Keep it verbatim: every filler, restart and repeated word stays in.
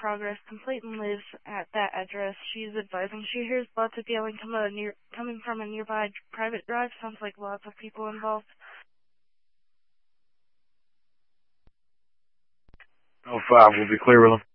Progress Complaint and lives at that address. She is advising she hears lots of yelling come a near, coming from a nearby private drive. Sounds like lots of people involved. oh five, we'll be clear with them.